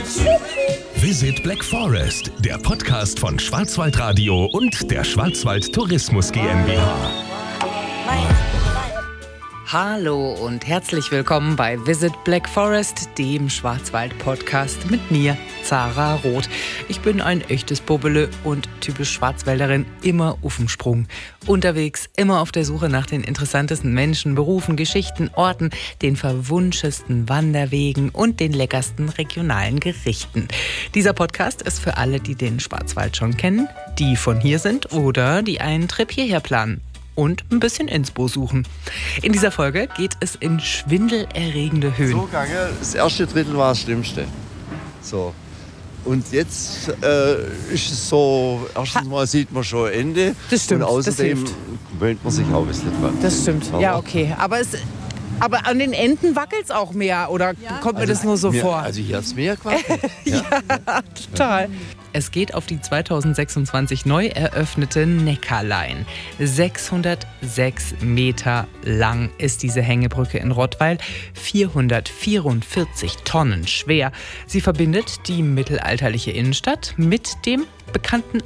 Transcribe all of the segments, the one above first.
Visit Black Forest, der Podcast von Schwarzwaldradio und der Schwarzwald Tourismus GmbH. Hallo und herzlich willkommen bei Visit Black Forest, dem Schwarzwald-Podcast mit mir, Zara Roth. Ich bin ein echtes Bobele und typisch Schwarzwälderin, immer auf dem Sprung. Unterwegs, immer auf der Suche nach den interessantesten Menschen, Berufen, Geschichten, Orten, den verwunschesten Wanderwegen und den leckersten regionalen Gerichten. Dieser Podcast ist für alle, die den Schwarzwald schon kennen, die von hier sind oder die einen Trip hierher planen und ein bisschen Inspo suchen. In dieser Folge geht es in schwindelerregende Höhen. So gegangen, das erste Drittel war das Schlimmste. So. Und jetzt ist es so, erstens mal sieht man schon Ende. Das stimmt, und außerdem das gewöhnt man sich auch ein bisschen dran. Das stimmt, ja, okay. Aber an den Enden wackelt es auch mehr, oder kommt mir das nur so vor? Also hier hat es mehr gewackelt. Ja, total. Es geht auf die 2026 neu eröffnete Neckarline. 606 Meter lang ist diese Hängebrücke in Rottweil, 444 Tonnen schwer. Sie verbindet die mittelalterliche Innenstadt mit dem bekannten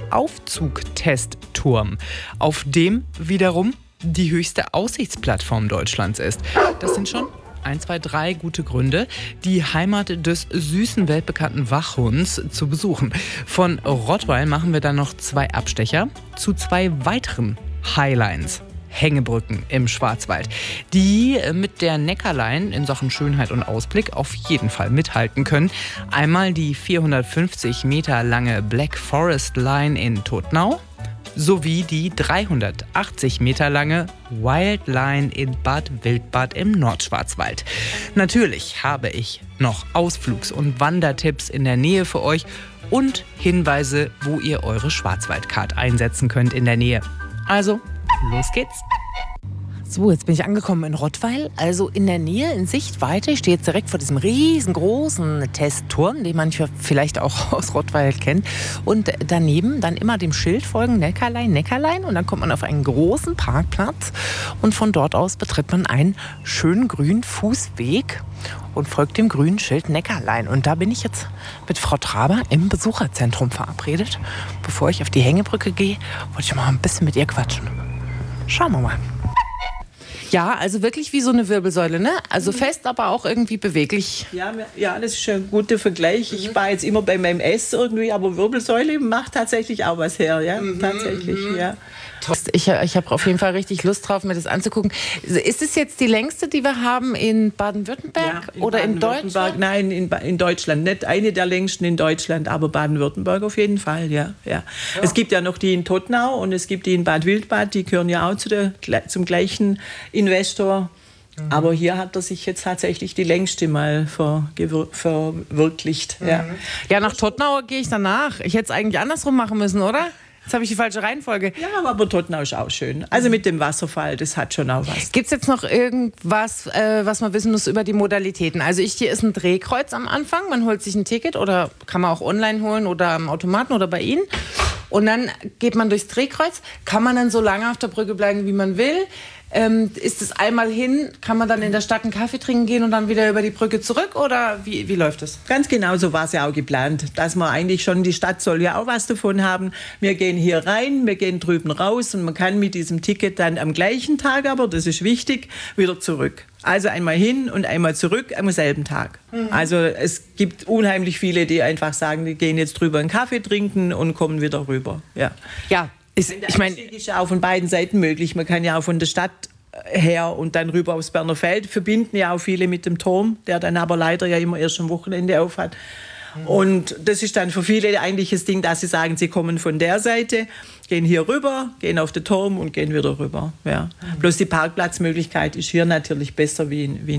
Aufzugtestturm, auf dem wiederum die höchste Aussichtsplattform Deutschlands ist. Das sind schon 1, 2, 3 gute Gründe, die Heimat des süßen, weltbekannten Wachhunds zu besuchen. Von Rottweil machen wir dann noch 2 Abstecher zu 2 weiteren Highlines. Hängebrücken im Schwarzwald, die mit der Neckarline in Sachen Schönheit und Ausblick auf jeden Fall mithalten können. Einmal die 450 Meter lange Black Forest Line in Todtnau sowie die 380 Meter lange Wildline in Bad Wildbad im Nordschwarzwald. Natürlich habe ich noch Ausflugs- und Wandertipps in der Nähe für euch und Hinweise, wo ihr eure Schwarzwaldcard einsetzen könnt in der Nähe. Also, los geht's! So, jetzt bin ich angekommen in Rottweil, also in der Nähe, in Sichtweite. Ich stehe jetzt direkt vor diesem riesengroßen Testturm, den man vielleicht auch aus Rottweil kennt. Und daneben dann immer dem Schild folgen, Neckarline, Neckarline. Und dann kommt man auf einen großen Parkplatz. Und von dort aus betritt man einen schönen grünen Fußweg und folgt dem grünen Schild Neckarline. Und da bin ich jetzt mit Frau Traber im Besucherzentrum verabredet. Bevor ich auf die Hängebrücke gehe, wollte ich mal ein bisschen mit ihr quatschen. Schauen wir mal. Ja, also wirklich wie so eine Wirbelsäule, ne? Also fest, aber auch irgendwie beweglich. Ja, das ist ein guter Vergleich. Ich war jetzt immer bei meinem S irgendwie, aber Wirbelsäule macht tatsächlich auch was her, ja? Tatsächlich, ja. Ich habe auf jeden Fall richtig Lust drauf, mir das anzugucken. Ist es jetzt die längste, die wir haben in Baden-Württemberg oder in Deutschland? Nein, in Deutschland. Nicht eine der längsten in Deutschland, aber Baden-Württemberg auf jeden Fall, ja. Es gibt ja noch die in Todtnau und es gibt die in Bad Wildbad, die gehören ja auch zum gleichen Investor. Aber hier hat er sich jetzt tatsächlich die längste mal verwirklicht. Ja, nach Todtnau gehe ich danach. Ich hätte es eigentlich andersrum machen müssen, oder? Jetzt habe ich die falsche Reihenfolge. Ja, aber Todtnau ist auch schön. Also mit dem Wasserfall, das hat schon auch was. Gibt es jetzt noch irgendwas, was man wissen muss über die Modalitäten? Also hier ist ein Drehkreuz am Anfang. Man holt sich ein Ticket oder kann man auch online holen oder am Automaten oder bei Ihnen. Und dann geht man durchs Drehkreuz. Kann man dann so lange auf der Brücke bleiben, wie man will? Ist es einmal hin, kann man dann in der Stadt einen Kaffee trinken gehen und dann wieder über die Brücke zurück oder wie läuft das? Ganz genau so war es ja auch geplant, dass man eigentlich schon, die Stadt soll ja auch was davon haben. Wir gehen hier rein, wir gehen drüben raus und man kann mit diesem Ticket dann am gleichen Tag, aber das ist wichtig, wieder zurück. Also einmal hin und einmal zurück am selben Tag. Also es gibt unheimlich viele, die einfach sagen, die gehen jetzt drüber einen Kaffee trinken und kommen wieder rüber. Ja. Ich meine, ist ja auch von beiden Seiten möglich. Man kann ja auch von der Stadt her und dann rüber aufs Berner Feld, verbinden ja auch viele mit dem Turm, der dann aber leider ja immer erst am Wochenende auf hat. Und das ist dann für viele eigentlich das Ding, dass sie sagen, sie kommen von der Seite, gehen hier rüber, gehen auf den Turm und gehen wieder rüber. Ja. Bloß die Parkplatzmöglichkeit ist hier natürlich besser wie in